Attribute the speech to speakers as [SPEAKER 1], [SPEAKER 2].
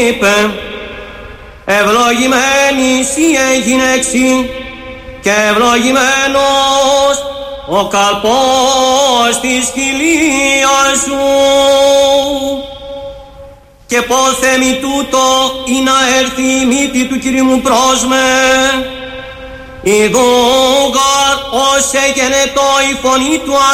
[SPEAKER 1] είπε, ευλογημένη εσύ γυναίξη και ευλογημένος ο καρπός της κοιλίας σου. Και πόθε μη τούτο ή να έρθει η μύτη του Κυρίου μου πρόσμε, ιδούγαρ ως εγενετό η φωνή του